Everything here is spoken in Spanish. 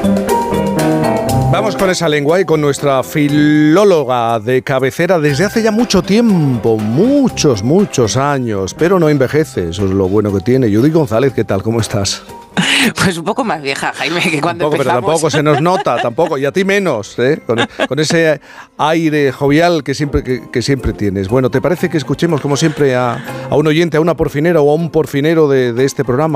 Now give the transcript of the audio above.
Vamos con esa lengua y con nuestra filóloga de cabecera desde hace ya mucho tiempo, muchos años, pero no envejece, eso es lo bueno que tiene. Judy González, ¿qué tal? ¿Cómo estás? Pues un poco más vieja, Jaime, que cuando Tampoco, empezamos. pero tampoco se nos nota, tampoco, y a ti menos, ¿eh? Con ese aire jovial que siempre tienes. Bueno, ¿te parece que escuchemos, como siempre, a un oyente, a una porfinera o a un porfinero de este programa?